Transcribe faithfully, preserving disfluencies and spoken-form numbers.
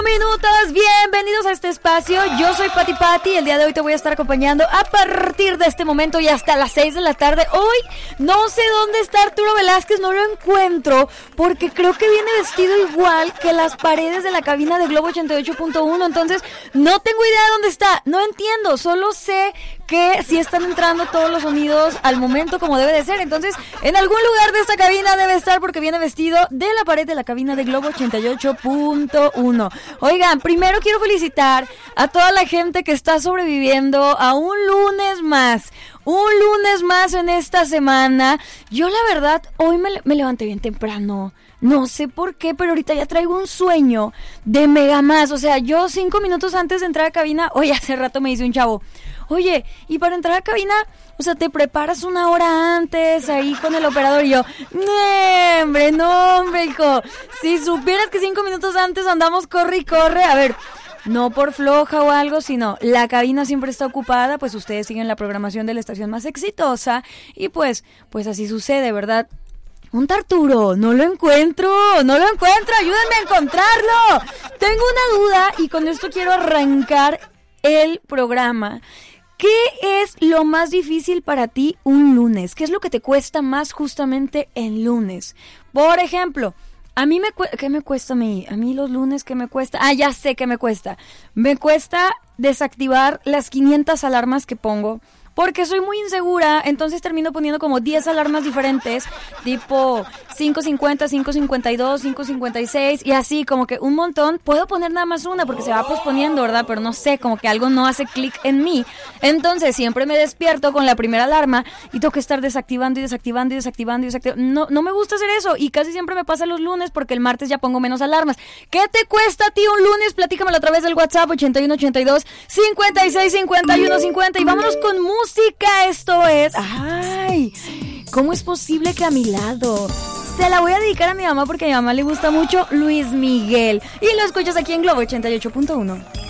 minutos, bienvenidos a este espacio. Yo soy Pati Pati, el día de hoy te voy a estar acompañando a partir de este momento y hasta las seis de la tarde. Hoy no sé dónde está Arturo Velázquez, no lo encuentro porque creo que viene vestido igual que las paredes de la cabina de Globo ochenta y ocho punto uno, entonces no tengo idea de dónde está, no entiendo, solo sé que sí están entrando todos los sonidos al momento como debe de ser, entonces en algún lugar de esta cabina debe estar porque viene vestido de la pared de la cabina de Globo ochenta y ocho punto uno. Oigan, primero quiero felicitar a toda la gente que está sobreviviendo a un lunes más, un lunes más en esta semana. Yo la verdad, hoy me, me levanté bien temprano. No sé por qué, pero ahorita ya traigo un sueño de mega más. O sea, yo cinco minutos antes de entrar a cabina, oye, hace rato me dice un chavo, oye, y para entrar a cabina, o sea, te preparas una hora antes ahí con el operador. Y yo, no, hombre, no, hombre, hijo. Si supieras que cinco minutos antes andamos corre y corre, a ver, no por floja o algo, sino la cabina siempre está ocupada, pues ustedes siguen la programación de la estación más exitosa y pues, pues así sucede, ¿verdad? Un Arturo, no lo encuentro, no lo encuentro, ayúdenme a encontrarlo. Tengo una duda y con esto quiero arrancar el programa. ¿Qué es lo más difícil para ti un lunes? ¿Qué es lo que te cuesta más justamente en lunes? Por ejemplo, a mí me cuesta, ¿qué me cuesta a mí? A mí los lunes, ¿qué me cuesta? Ah, ya sé qué me cuesta. Me cuesta desactivar las quinientas alarmas que pongo. Porque soy muy insegura, entonces termino poniendo como diez alarmas diferentes, tipo cinco cincuenta, cinco cincuenta y dos, cinco cincuenta y seis y así, como que un montón. Puedo poner nada más una porque se va posponiendo, ¿verdad? Pero no sé, como que algo no hace clic en mí. Entonces siempre me despierto con la primera alarma y tengo que estar desactivando y desactivando y desactivando y desactivando. No, no me gusta hacer eso y casi siempre me pasa los lunes porque el martes ya pongo menos alarmas. ¿Qué te cuesta a ti un lunes? Platícamelo a través del WhatsApp ochenta y uno ochenta y dos, cincuenta y seis cincuenta y uno cincuenta y vámonos con música. Música, esto es... ¡Ay! ¿Cómo es posible que a mi lado? Se la voy a dedicar a mi mamá porque a mi mamá le gusta mucho Luis Miguel. Y lo escuchas aquí en Globo ochenta y ocho punto uno.